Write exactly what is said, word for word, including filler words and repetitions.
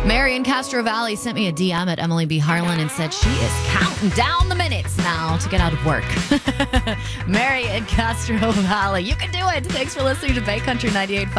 Mary in Castro Valley sent me a D M at Emily B. Harlan and said she is counting down the minutes now to get out of work. Mary in Castro Valley, you can do it. Thanks for listening to Bay Country ninety-eight point five.